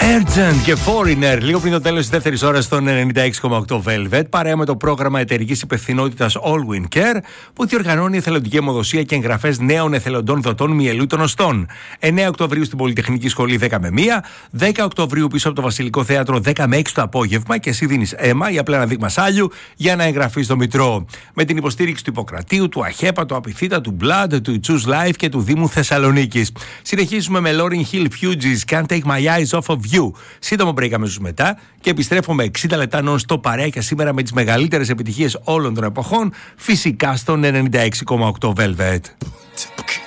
Urgent και Foreigner, λίγο πριν το τέλος της δεύτερης ώρας στον 96,8 Velvet, παρέα με το πρόγραμμα εταιρικής υπευθυνότητας All Win Care, που διοργανώνει εθελοντική αιμοδοσία και εγγραφές νέων εθελοντών δοτών μυελού των οστών. 9 Οκτωβρίου στην Πολυτεχνική Σχολή 10 με 1, 10 Οκτωβρίου πίσω από το Βασιλικό Θέατρο 10 με 6 το απόγευμα και εσύ δίνεις αίμα ή απλά ένα δείγμα σάλιου για να εγγραφείς στο Μητρό. Με την υποστήριξη του Ιπποκρατίου, του ΑΧΕΠΑ, του Απιθύτα, του Blood, του Choose Life και του Δήμου Θεσσαλονίκης. Συνεχίζουμε με Lauryn Hill Fugees, Can't Take My Eyes Off of You. Σύντομο break αμέσως μετά και επιστρέφουμε 60 λεπτά non-stop παρέα σήμερα με τις μεγαλύτερες επιτυχίες όλων των εποχών, φυσικά στον 96,8 Velvet.